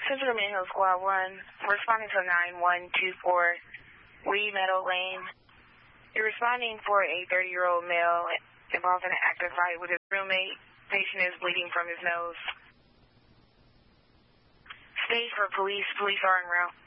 Central Manual Squad 1, responding to 9124 Lee Meadow Lane. You're responding for a 30-year-old male involved in an active fight with his roommate. Patient is bleeding from his nose. Stage for police. Police are en route.